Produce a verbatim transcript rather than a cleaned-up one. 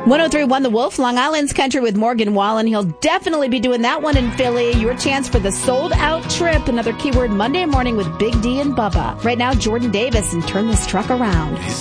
one oh three point one The Wolf, Long Island's Country with Morgan Wallen. He'll definitely be doing that one in Philly. Your chance for the sold-out trip. Another keyword Monday morning with Big D and Bubba. Right now, Jordan Davis and Turn This Truck Around.